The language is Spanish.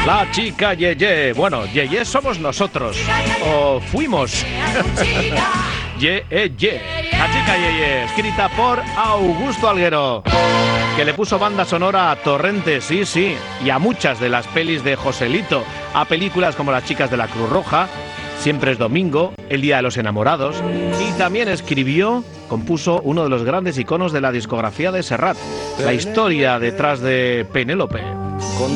La chica Yeye. Bueno, Yeye somos nosotros. O fuimos. Ye. La chica Yeye, escrita por Augusto Alguero, que le puso banda sonora a Torrente, sí, y a muchas de las pelis de Joselito, a películas como Las chicas de la Cruz Roja, Siempre es domingo, El día de los enamorados, y también compuso uno de los grandes iconos de la discografía de Serrat, la historia detrás de Penélope.